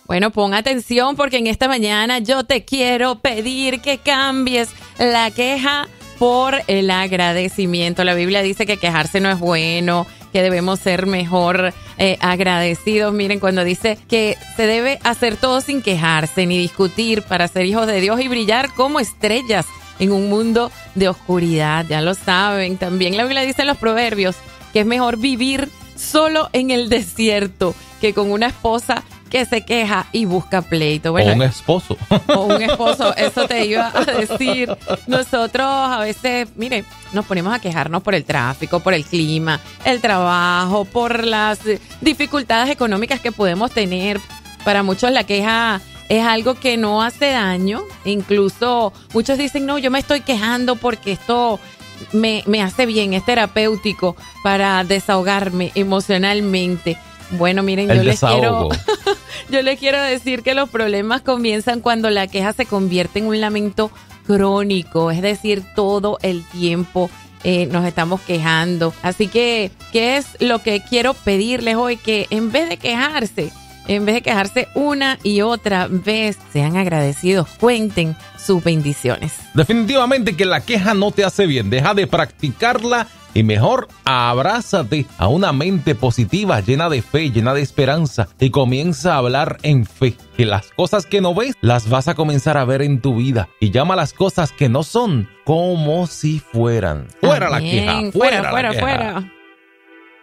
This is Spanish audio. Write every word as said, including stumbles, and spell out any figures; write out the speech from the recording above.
Bueno, pon atención porque en esta mañana yo te quiero pedir que cambies la queja por el agradecimiento. La Biblia dice que quejarse no es bueno, que debemos ser mejor eh, agradecidos. Miren, cuando dice que se debe hacer todo sin quejarse ni discutir para ser hijos de Dios y brillar como estrellas en un mundo de oscuridad. Ya lo saben. También la Biblia dice en los Proverbios que es mejor vivir solo en el desierto que con una esposa que se queja y busca pleito. Bueno, o un esposo. O un esposo, eso te iba a decir. Nosotros a veces, mire, nos ponemos a quejarnos por el tráfico, por el clima, el trabajo, por las dificultades económicas que podemos tener. Para muchos la queja es algo que no hace daño. Incluso muchos dicen, no, yo me estoy quejando porque esto me, me hace bien, es terapéutico para desahogarme emocionalmente. Bueno, miren, el yo les desahogo. quiero yo les quiero decir que los problemas comienzan cuando la queja se convierte en un lamento crónico, es decir, todo el tiempo eh, nos estamos quejando. Así que, ¿qué es lo que quiero pedirles hoy? Que en vez de quejarse, en vez de quejarse una y otra vez, sean agradecidos, cuenten sus bendiciones. Definitivamente que la queja no te hace bien, deja de practicarla. Y mejor abrázate a una mente positiva, llena de fe, llena de esperanza y comienza a hablar en fe. Que las cosas que no ves las vas a comenzar a ver en tu vida. Y llama las cosas que no son como si fueran. Fuera Amén. la queja, Fuera, fuera, fuera, la queja. fuera.